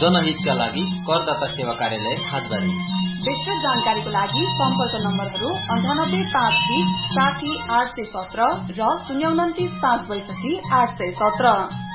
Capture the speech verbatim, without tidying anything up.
जनहितका लागि करदाता सेवा कार्यालय हातबारी। विस्तृत जानकारीको लागि सम्पर्क नम्बरहरू अन्ठानब्बे पाँच बीस साठी आठ सय सत्र र शून्य उन्तिस पाँच बैसठी आठ सय सत्र।